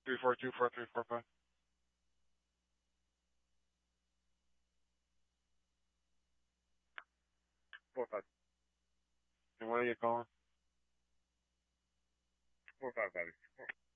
342-4345. Four five. And where are you calling? 455.